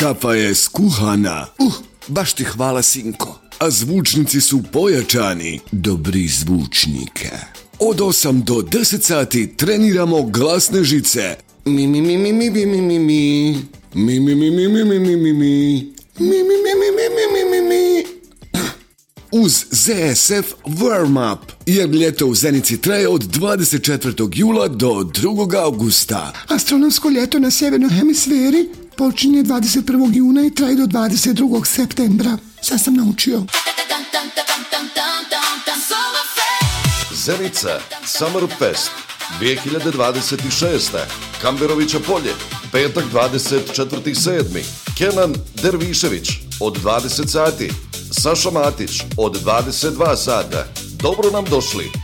Kafa je skuhana. Baš ti hvala, sinko. A zvučnici su pojačani. Dobri zvučnike. Od 8 do 10 sati treniramo glasne žice. Mi, mi, mi, mi, mi, mi, mi, mi, mi. Mi, mi, mi, mi, mi, mi, mi, mi, mi. Mi, mi, mi, mi, mi, mi, mi, mi. Uz ZSF Warm Up, jer ljeto u Zenici traje od 24. jula do 2. augusta. Astronomsko ljeto na sjevernoj hemisferi počinje 21. juna i traje do 22. septembra. Sad sam naučio. Zenica Summer Fest 2026. Kamberovića polje, petak 24.7. Kenan Dervišević od 20 sati. Saša Matić od 22 sata. Dobro nam došli.